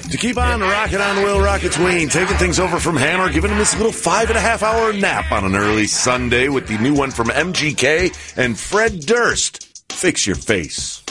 To keep on rocking on Will Rockets Wayne, taking things over from Hammer, giving him this little 5.5-hour nap on an early Sunday with the new one from MGK and Fred Durst. Fix Your Face.